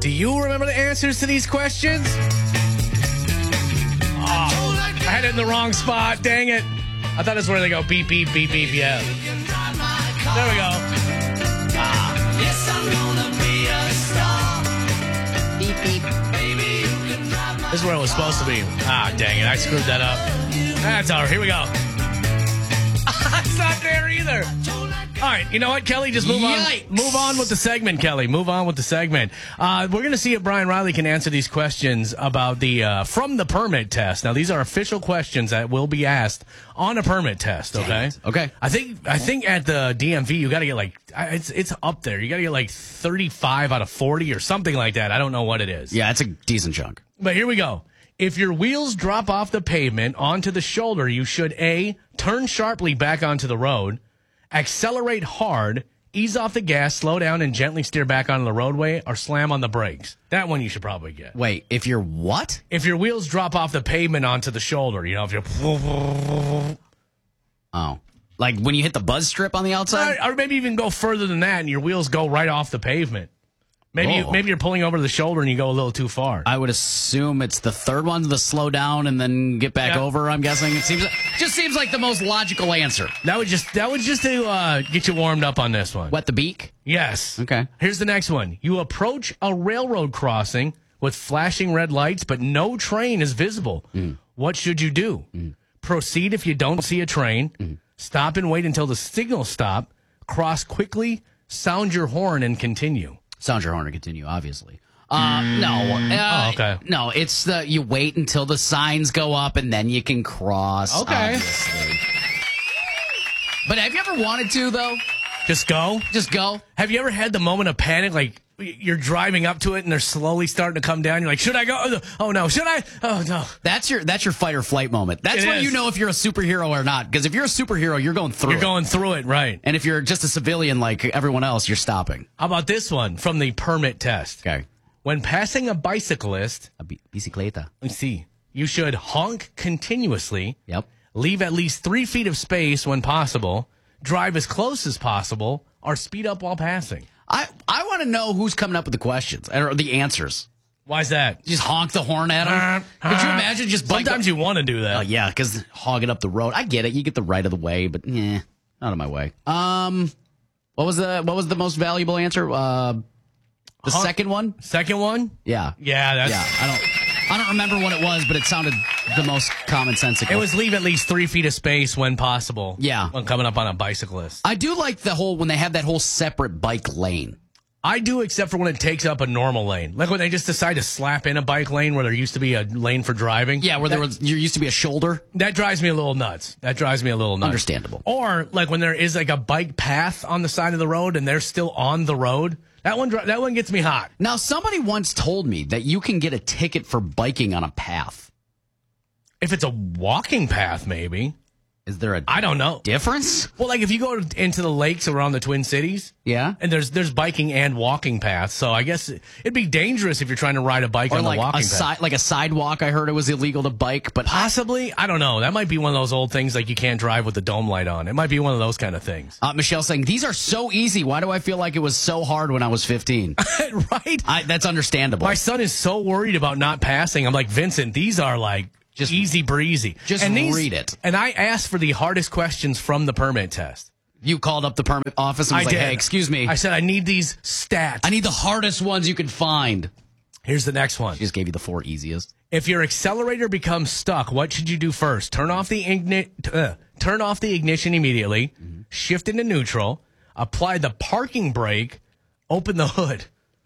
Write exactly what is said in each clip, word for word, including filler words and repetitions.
Do you remember the answers to these questions? Oh, I had it in the wrong spot. Dang it. I thought that's where they go beep, beep, beep, beep. Yeah. There we go. Ah. Yes, I'm gonna be a star. Beep, beep. This is where it was supposed to be. Ah, dang it. I screwed that up. That's all right. Here we go. It's not there either. All right, you know what, Kelly? Just move Yikes. on. Move on with the segment, Kelly. Move on with the segment. Uh, we're going to see if Brian Riley can answer these questions about the uh, from the permit test. Now, these are official questions that will be asked on a permit test. Okay. Okay. I think I think at the D M V you got to get like it's it's up there. You got to get like thirty-five out of forty or something like that. I don't know what it is. Yeah, it's a decent chunk. But here we go. If your wheels drop off the pavement onto the shoulder, you should A, turn sharply back onto the road, accelerate hard, ease off the gas, slow down, and gently steer back onto the roadway, or slam on the brakes. That one you should probably get. Wait, if you're what? If your wheels drop off the pavement onto the shoulder, you know, if you're... Oh. Like when you hit the buzz strip on the outside? Or, or maybe even go further than that, and your wheels go right off the pavement. Maybe you, maybe you're pulling over the shoulder and you go a little too far. I would assume it's the third one, the slow down and then get back yeah. over. I'm guessing it seems just seems like the most logical answer. That would just that would just to uh, get you warmed up on this one. Wet the beak? Yes. Okay. Here's the next one. You approach a railroad crossing with flashing red lights, but no train is visible. Mm. What should you do? Mm. Proceed if you don't see a train. Mm. Stop and wait until the signals stop. Cross quickly. Sound your horn and continue. Sound your horn and continue, obviously. Uh, no. Uh, oh, okay. No, it's the you wait until the signs go up and then you can cross. Okay. Obviously. But have you ever wanted to, though? Just go? Just go? Have you ever had the moment of panic, like you're driving up to it and they're slowly starting to come down? You're like, should I go? Oh, no. Should I? Oh, no. That's your that's your fight or flight moment. That's it when is. you know if you're a superhero or not. Because if you're a superhero, you're going through You're it. going through it, right. And if you're just a civilian like everyone else, you're stopping. How about this one from the permit test? Okay. When passing a bicyclist, a bi- bicicleta. Let's see. You should honk continuously. Yep. Leave at least three feet of space when possible. Drive as close as possible, or speed up while passing. I, I want to know who's coming up with the questions or the answers. Why's that? Just honk the horn at them. Uh, Could you imagine just bike sometimes up? You want to do that? Oh yeah, because hogging up the road. I get it. You get the right of the way, but yeah, not in my way. Um, what was the what was the most valuable answer? Uh, the honk, second one. Second one. Yeah. Yeah. That's, yeah. I don't. I don't remember what it was, but it sounded the most commonsensical. It was leave at least three feet of space when possible. Yeah. When coming up on a bicyclist. I do like the whole, when they have that whole separate bike lane. I do, except for when it takes up a normal lane. Like when they just decide to slap in a bike lane where there used to be a lane for driving. Yeah, where that, there was, there used to be a shoulder. That drives me a little nuts. That drives me a little nuts. Understandable. Or like when there is like a bike path on the side of the road and they're still on the road. That one, that one gets me hot. Now, somebody once told me that you can get a ticket for biking on a path. If it's a walking path, maybe. Is there a I don't know. difference? Well, like if you go into the lakes around the Twin Cities. Yeah. And there's there's biking and walking paths. So I guess it'd be dangerous if you're trying to ride a bike or on like the walking a path. Si- like a sidewalk, I heard it was illegal to bike. But Possibly. I, I don't know. That might be one of those old things like you can't drive with the dome light on. It might be one of those kind of things. Uh, Michelle saying, these are so easy. Why do I feel like it was so hard when I was fifteen? Right? I, that's understandable. My son is so worried about not passing. I'm like, Vincent, these are like just easy breezy. Just and these, read it. And I asked for the hardest questions from the permit test. You called up the permit office and was I like, did. hey, excuse me. I said, I need these stats. I need the hardest ones you can find. Here's the next one. She just gave you the four easiest. If your accelerator becomes stuck, what should you do first? Turn off the igni- uh, turn off the ignition immediately, mm-hmm. shift into neutral, apply the parking brake, open the hood.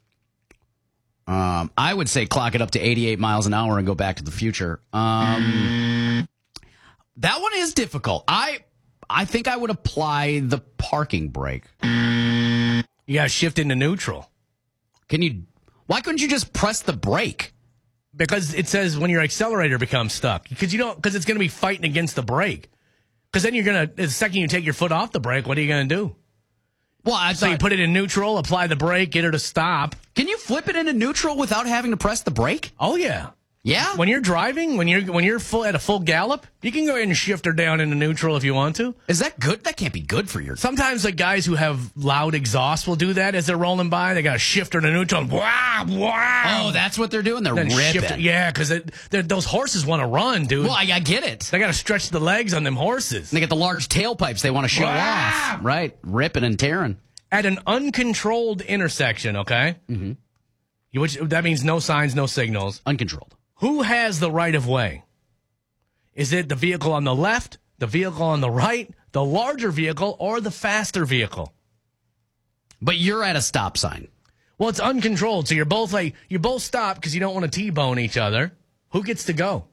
Um, I would say clock it up to eighty-eight miles an hour and go back to the future. Um, that one is difficult. I I think I would apply the parking brake. You got to shift into neutral. Can you? Why couldn't you just press the brake? Because it says when your accelerator becomes stuck. Because you don't. Because it's going to be fighting against the brake. Because then you're going to. The second you take your foot off the brake, what are you going to do? Well, I so thought, you put it in neutral, apply the brake, get her to stop. Can you flip it into neutral without having to press the brake? Oh yeah. Yeah. When you're driving, when you're when you're full at a full gallop, you can go ahead and shift her down into neutral if you want to. Is that good? That can't be good for your. Sometimes like guys who have loud exhaust will do that as they're rolling by. They got to shift her to neutral. And wow, wow. Oh, that's what they're doing. They're Then shift ripping. it. Yeah, because those horses want to run, dude. Well, I, I get it. They got to stretch the legs on them horses. They get the large tailpipes they want to show Wow. off. Right, ripping and tearing. At an uncontrolled intersection, okay? Mm-hmm. Which that means no signs, no signals. Uncontrolled. Who has the right of way? Is it the vehicle on the left, the vehicle on the right, the larger vehicle, or the faster vehicle? But you're at a stop sign. Well, it's uncontrolled, so you're both like you both stop because you don't want to T-bone each other. Who gets to go?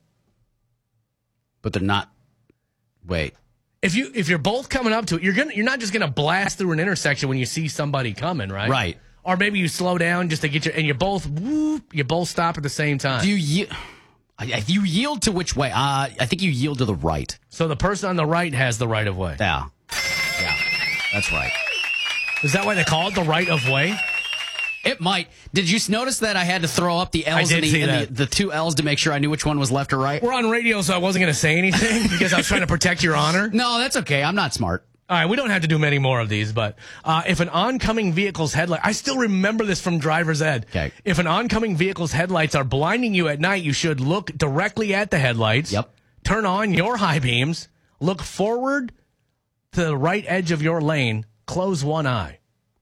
But they're not. Wait. If you if you're both coming up to it, you're gonna you're not just gonna blast through an intersection when you see somebody coming, right? Right. Or maybe you slow down just to get your and you both whoop, you both stop at the same time. Do you ye- I- you yield to which way? Uh, I think you yield to the right. So the person on the right has the right of way. Yeah. Yeah. That's right. Is that why they call it the right of way? It might. Did you notice that I had to throw up the L's I and, did the, see and that. the, the two L's to make sure I knew which one was left or right? We're on radio, so I wasn't going to say anything because I was trying to protect your honor. No, that's okay. I'm not smart. All right, we don't have to do many more of these, but uh, if an oncoming vehicle's headlight, I still remember this from driver's ed. Okay. If an oncoming vehicle's headlights are blinding you at night, you should look directly at the headlights. Yep. Turn on your high beams, look forward to the right edge of your lane, close one eye.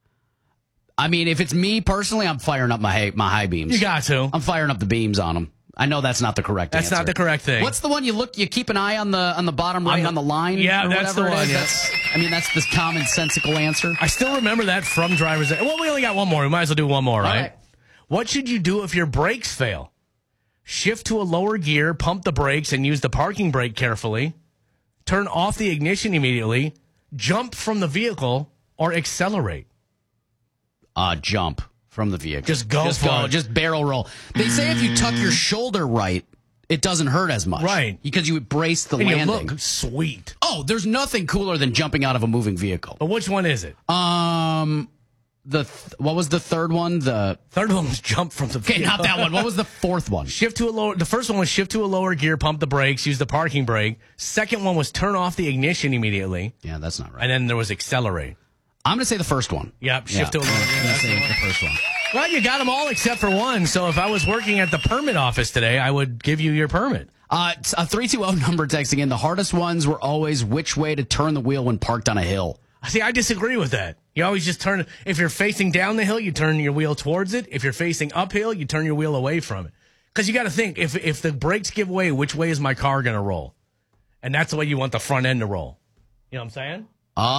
I mean, if it's me personally, I'm firing up my my high beams. You got to. I'm firing up the beams on them. I know that's not the correct That's answer. not the correct thing. What's the one you look? You keep an eye on the on the bottom right On the- on the line. Yeah, or that's whatever the it one, is? yeah. That's, I mean, that's the commonsensical answer. I still remember that from driver's ed. Well, we only got one more. We might as well do one more, right? right. What should you do if your brakes fail? Shift to a lower gear, pump the brakes, and use the parking brake carefully. Turn off the ignition immediately. Jump from the vehicle or accelerate. Uh, jump from the vehicle. Just go Just for go. it. Just barrel roll. They say if you tuck your shoulder right, it doesn't hurt as much. Right. Because you brace the And you landing. look sweet. Oh, there's nothing cooler than jumping out of a moving vehicle. But which one is it? Um, the th- what was the third one? The Third one was jump from the okay, vehicle. not that one. What was the fourth one? Shift to a lower. The first one was shift to a lower gear, pump the brakes, use the parking brake. Second one was turn off the ignition immediately, Yeah, that's not right. and then there was accelerate. I'm gonna say the first one. Yep, shift Yeah. to a lower I'm gear. gonna say the first one. Well, you got them all except for one. So if I was working at the permit office today, I would give you your permit. Uh, it's a three two zero number texting in. The hardest ones were always which way to turn the wheel when parked on a hill. See, I disagree with that. You always just turn. If you're facing down the hill, you turn your wheel towards it. If you're facing uphill, you turn your wheel away from it. Because you got to think, if if the brakes give way, which way is my car going to roll? And that's the way you want the front end to roll. You know what I'm saying?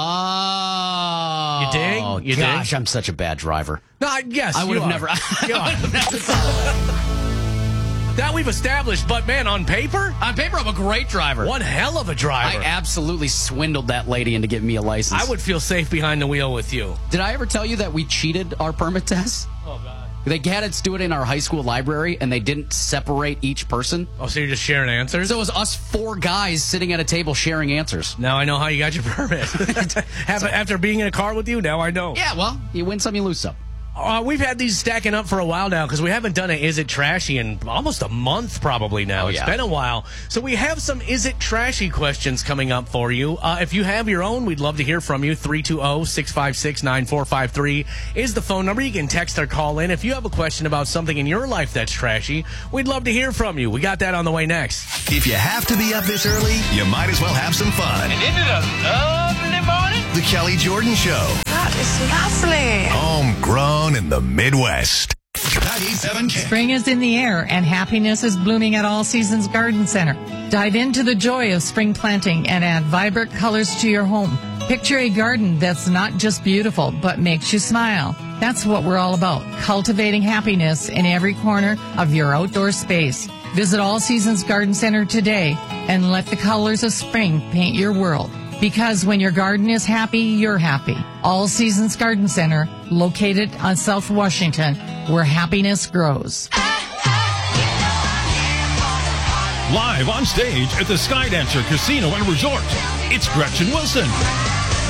Oh, You dig? You gosh, dig? I'm such a bad driver. No, I, yes, I would you have are. never. You are. That we've established, but man, on paper, On paper, I'm a great driver. one hell of a I driver. absolutely swindled that lady into giving me a license. I would feel safe behind the wheel with you. Did I ever tell you that we cheated our permit tests? Oh God. They had us do it in our high school library, and they didn't separate each person. Oh, so you're just sharing answers? So it was us four guys sitting at a table sharing answers. Now I know how you got your permit. Have, after being in a car with you, now I know. Yeah, well, you win some, you lose some. Uh, we've had these stacking up for a while now because we haven't done a Is It Trashy in almost a month probably now. Oh, It's yeah. been a while. So we have some Is It Trashy questions coming up for you. Uh, if you have your own, we'd love to hear from you. three two zero, six five six, nine four five three is the phone number. You can text or call in. If you have a question about something in your life that's trashy, we'd love to hear from you. We got that on the way next. If you have to be up this early, you might as well have some fun. Isn't it a lovely morning? The Kelly Jordan Show. That is lovely. Homegrown in the Midwest. ninety-seven K. Spring is in the air and happiness is blooming at All Seasons Garden Center. Dive into the joy of spring planting and add vibrant colors to your home. Picture a garden that's not just beautiful, but makes you smile. That's what we're all about, cultivating happiness in every corner of your outdoor space. Visit All Seasons Garden Center today and let the colors of spring paint your world. Because when your garden is happy, you're happy. All Seasons Garden Center, located on South Washington, where happiness grows. Live on stage at the Skydancer Casino and Resort, it's Gretchen Wilson.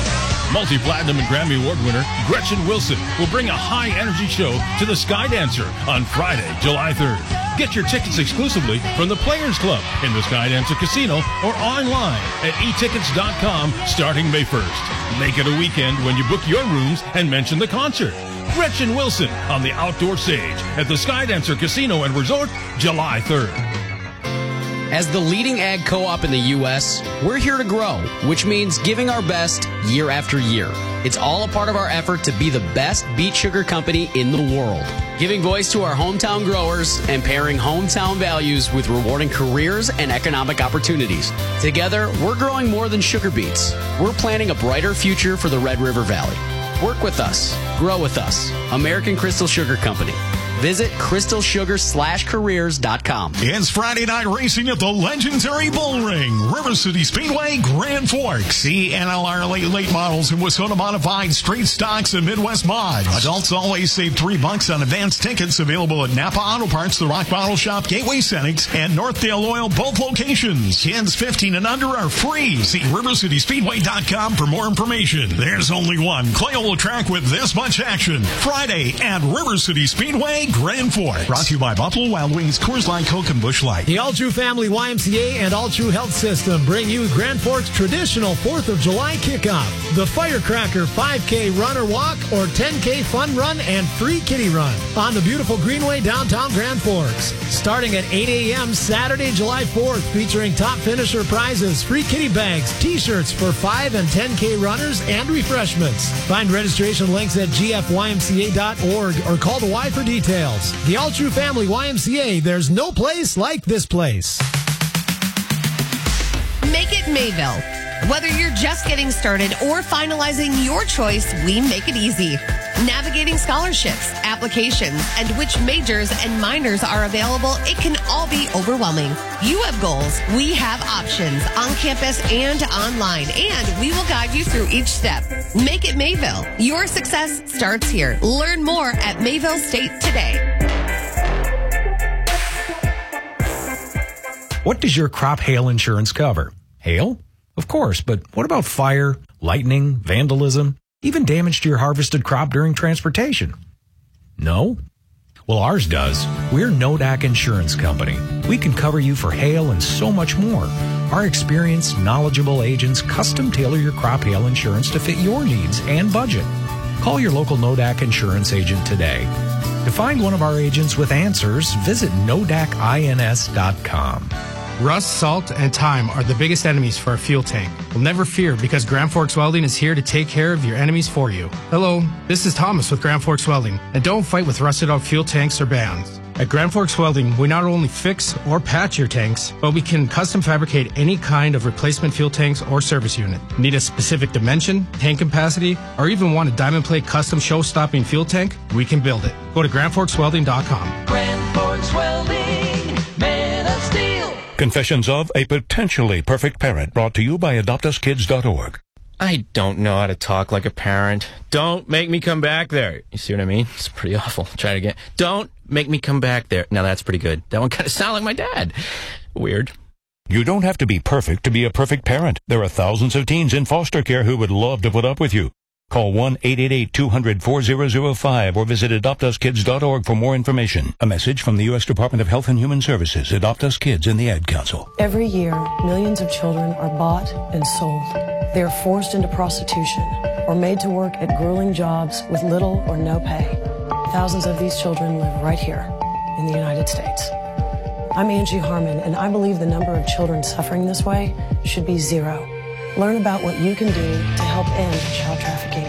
Multi-platinum and Grammy Award winner Gretchen Wilson will bring a high-energy show to the Sky Dancer on Friday, July third. Get your tickets exclusively from the Players Club in the Sky Dancer Casino or online at e tickets dot com starting May first. Make it a weekend when you book your rooms and mention the concert. Gretchen Wilson on the outdoor stage at the Sky Dancer Casino and Resort, July third. As the leading ag co-op in the U S, we're here to grow, which means giving our best year after year. It's all a part of our effort to be the best beet sugar company in the world. Giving voice to our hometown growers and pairing hometown values with rewarding careers and economic opportunities. Together, we're growing more than sugar beets. We're planning a brighter future for the Red River Valley. Work with us. Grow with us. American Crystal Sugar Company. Visit crystal sugar slash careers dot com. It's Friday night racing at the legendary Bull Ring, River City Speedway, Grand Forks. See N L R late late models and Wisconsin modified straight stocks and Midwest mods. Adults always save three bucks on advanced tickets available at Napa Auto Parts, the Rock Bottle Shop, Gateway Cenex, and Northdale Oil, both locations. Kids fifteen and under are free. See river city speedway dot com for more information. There's only one Clayole track with this much action. Friday at River City Speedway, Grand Forks. Brought to you by Buffalo Wild Wings, Coors Light, Coke, and Busch Light. The All True Family Y M C A and All True Health System bring you Grand Forks' traditional fourth of July kickoff. The Firecracker five K run or walk or ten K fun run and free kitty run on the beautiful Greenway downtown Grand Forks. Starting at eight a.m. Saturday, July fourth, featuring top finisher prizes, free kitty bags, t-shirts for five and ten K runners, and refreshments. Find registration links at g f y m c a dot org or call the Y for details. The All True Family Y M C A, there's no place like this place. Make it Mayville. Whether you're just getting started or finalizing your choice, we make it easy. Navigating scholarships, applications, and which majors and minors are available, it can all be overwhelming. You have goals, we have options on campus and online, and we will guide you through each step. Make it Mayville. Your success starts here. Learn more at Mayville State today. What does your crop hail insurance cover? Hail? Of course, but what about fire, lightning, vandalism, even damage to your harvested crop during transportation? No? Well, ours does. We're Nodak Insurance Company. We can cover you for hail and so much more. Our experienced, knowledgeable agents custom tailor your crop hail insurance to fit your needs and budget. Call your local Nodak Insurance agent today. To find one of our agents with answers, visit nodak ins dot com. Rust, salt, and time are the biggest enemies for a fuel tank. Well, never fear, because Grand Forks Welding is here to take care of your enemies for you. Hello, this is Thomas with Grand Forks Welding, and don't fight with rusted out fuel tanks or bands. At Grand Forks Welding, we not only fix or patch your tanks, but we can custom fabricate any kind of replacement fuel tanks or service unit. Need a specific dimension, tank capacity, or even want a diamond plate custom show-stopping fuel tank? We can build it. Go to grand forks welding dot com. Grand Forks Welding, man of steel. Confessions of a Potentially Perfect Parent, brought to you by adopt us kids dot org. I don't know how to talk like a parent. Don't make me come back there. You see what I mean? It's pretty awful. Try it again. Don't make me come back there. Now that's pretty good. That one kind of sounded like my dad. Weird. You don't have to be perfect to be a perfect parent. There are thousands of teens in foster care who would love to put up with you. Call one eight eight eight, two hundred, four thousand five or visit adopt us kids dot org for more information. A message from the U S Department of Health and Human Services, Adopt Us Kids, and the Ad Council. Every year, millions of children are bought and sold. They are forced into prostitution or made to work at grueling jobs with little or no pay. Thousands of these children live right here in the United States. I'm Angie Harmon, and I believe the number of children suffering this way should be zero. Learn about what you can do to help end child trafficking